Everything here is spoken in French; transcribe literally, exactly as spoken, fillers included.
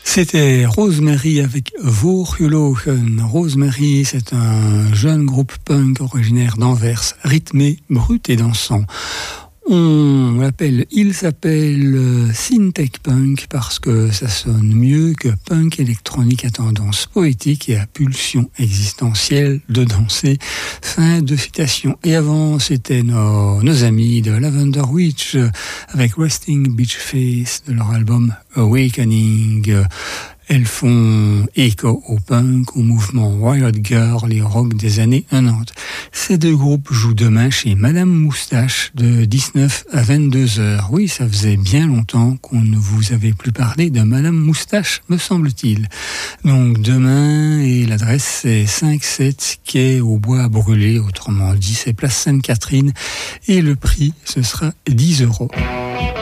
C'était Rosemary avec Voorgelogen. Rosemary, c'est un jeune groupe punk originaire d'Anvers, rythmé, brut et dansant. On l'appelle, il s'appelle Syntech Punk parce que ça sonne mieux que punk électronique à tendance poétique et à pulsion existentielle de danser. Fin de citation. Et avant, c'était nos, nos amis de Lavender Witch avec Resting Beach Face de leur album Awakening. Elles font écho au punk, au mouvement Wild Girl et au rock des années quatre-vingt-dix. Ces deux groupes jouent demain chez Madame Moustache de dix-neuf à vingt-deux heures. Oui, ça faisait bien longtemps qu'on ne vous avait plus parlé de Madame Moustache, me semble-t-il. Donc demain, et l'adresse c'est cinq sept quai au Bois Brûlé, autrement dit c'est place Sainte-Catherine, et le prix ce sera dix euros.